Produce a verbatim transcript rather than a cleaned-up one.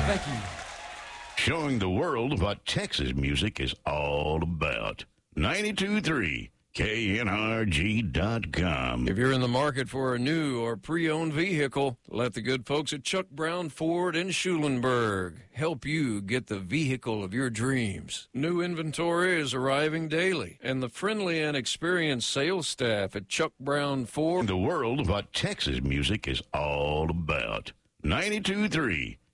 Thank you. Showing the world what Texas music is all about. ninety-two point three K N R G dot com. If you're in the market for a new or pre-owned vehicle, let the good folks at Chuck Brown Ford in Schulenburg help you get the vehicle of your dreams. New inventory is arriving daily, and the friendly and experienced sales staff at Chuck Brown Ford. The world what Texas music is all about. ninety-two point three